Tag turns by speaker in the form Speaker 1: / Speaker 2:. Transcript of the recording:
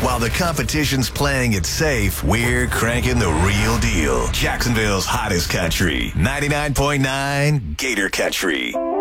Speaker 1: While the competition's playing it safe, we're cranking the real deal. Jacksonville's hottest country. 99.9 Gator Country.